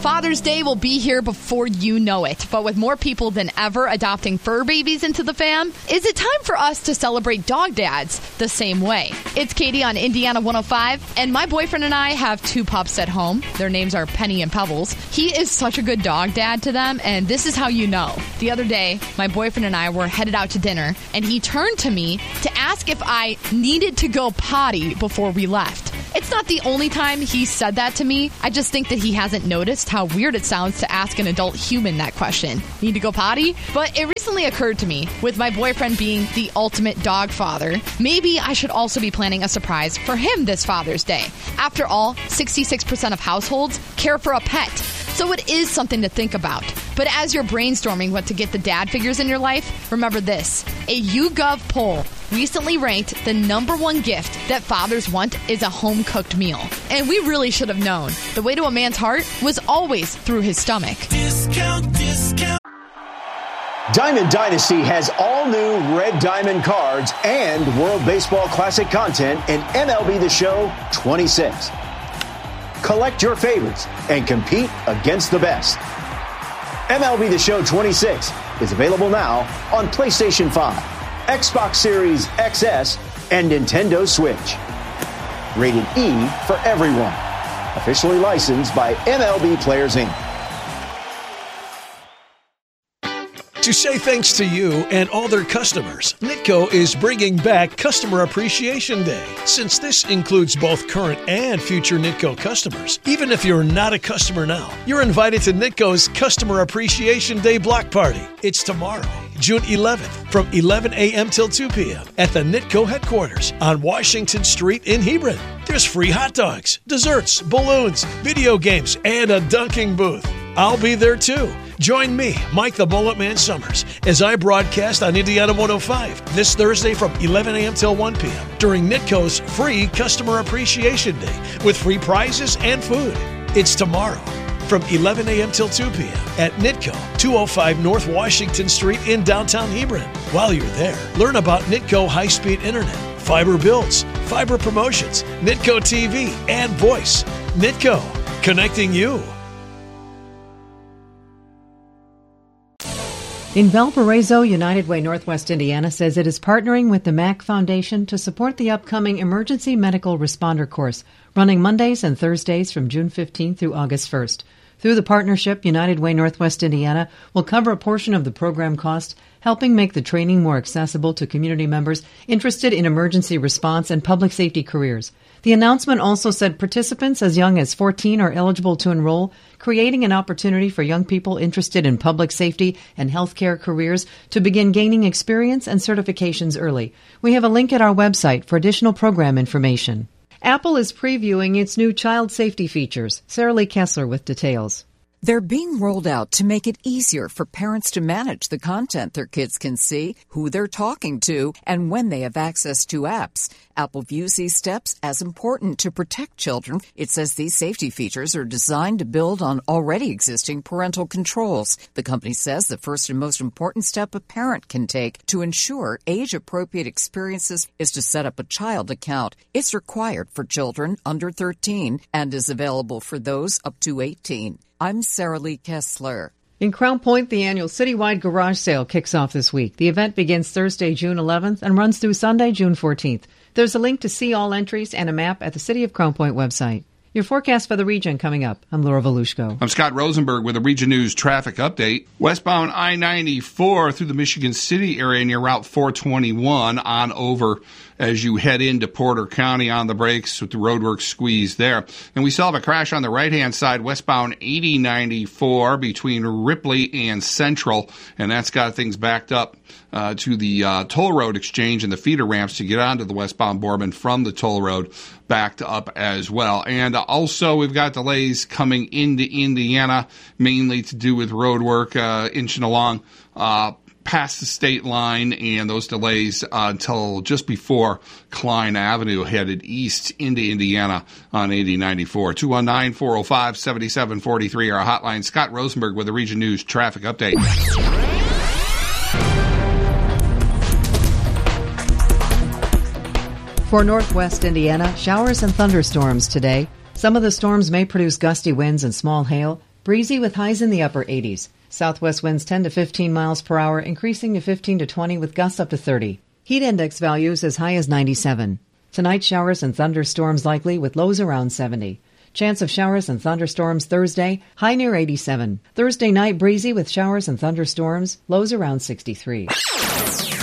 Father's Day will be here before you know it, but with more people than ever adopting fur babies into the fam, is it time for us to celebrate dog dads the same way? It's Katie on Indiana 105, and my boyfriend and I have 2 pups at home. Their names are Penny and Pebbles. He is such a good dog dad to them, and this is how you know. The other day, my boyfriend and I were headed out to dinner, and he turned to me to ask if I needed to go potty before we left. It's not the only time he said that to me. I just think that he hasn't noticed how weird it sounds to ask an adult human that question. Need to go potty? But it recently occurred to me, with my boyfriend being the ultimate dog father, maybe I should also be planning a surprise for him this Father's Day. After all, 66% of households care for a pet. So it is something to think about. But as you're brainstorming what to get the dad figures in your life, remember this. A YouGov poll recently ranked the #1 gift that fathers want is a home-cooked meal. And we really should have known. The way to a man's heart was always through his stomach. Discount. Diamond Dynasty has all new Red Diamond cards and World Baseball Classic content in MLB The Show 26. Collect your favorites and compete against the best. MLB The Show 26 is available now on PlayStation 5, Xbox Series XS, and Nintendo Switch. Rated E for everyone. Officially licensed by MLB Players, Inc. To say thanks to you and all their customers, Nitco is bringing back Customer Appreciation Day. Since this includes both current and future Nitco customers, even if you're not a customer now, you're invited to Nitco's Customer Appreciation Day block party. It's tomorrow, June 11th, from 11 a.m. till 2 p.m. at the Nitco headquarters on Washington Street in Hebron. There's free hot dogs, desserts, balloons, video games, and a dunking booth. I'll be there too. Join me, Mike the Bullet Man Summers, as I broadcast on Indiana 105 this Thursday from 11 a.m. till 1 p.m. during Nitco's free Customer Appreciation Day with free prizes and food. It's tomorrow from 11 a.m. till 2 p.m. at Nitco, 205 North Washington Street in downtown Hebron. While you're there, learn about Nitco high-speed internet, fiber builds, fiber promotions, Nitco TV, and voice. Nitco, connecting you. In Valparaiso, United Way Northwest Indiana says it is partnering with the MAC Foundation to support the upcoming Emergency Medical Responder course, running Mondays and Thursdays from June 15th through August 1st. Through the partnership, United Way Northwest Indiana will cover a portion of the program cost, helping make the training more accessible to community members interested in emergency response and public safety careers. The announcement also said participants as young as 14 are eligible to enroll, creating an opportunity for young people interested in public safety and healthcare careers to begin gaining experience and certifications early. We have a link at our website for additional program information. Apple is previewing its new child safety features. Sarah Lee Kessler with details. They're being rolled out to make it easier for parents to manage the content their kids can see, who they're talking to, and when they have access to apps. Apple views these steps as important to protect children. It says these safety features are designed to build on already existing parental controls. The company says the first and most important step a parent can take to ensure age-appropriate experiences is to set up a child account. It's required for children under 13 and is available for those up to 18. I'm Sarah Lee Kessler. In Crown Point, the annual citywide garage sale kicks off this week. The event begins Thursday, June 11th and runs through Sunday, June 14th. There's a link to see all entries and a map at the City of Crown Point website. Your forecast for the region coming up. I'm Laura Volushko. I'm Scott Rosenberg with a Region News traffic update. Westbound I-94 through the Michigan City area near Route 421 on over as you head into Porter County on the brakes with the roadwork squeeze there. And we still have a crash on the right-hand side, westbound 8094 between Ripley and Central, and that's got things backed up to the toll road exchange and the feeder ramps to get onto the westbound Bourbon from the toll road, backed up as well. And also we've got delays coming into Indiana, mainly to do with road work inching along past the state line, and those delays until just before Klein Avenue headed east into Indiana on 8094. 219-405-7743, our hotline. Scott Rosenberg with the Region News traffic update. For Northwest Indiana, showers and thunderstorms today. Some of the storms may produce gusty winds and small hail. breezy with highs in the upper 80s. Southwest winds 10 to 15 miles per hour, increasing to 15 to 20 with gusts up to 30. Heat index values as high as 97. Tonight, showers and thunderstorms likely with lows around 70. Chance of showers and thunderstorms Thursday, high near 87. Thursday night, breezy with showers and thunderstorms, lows around 63.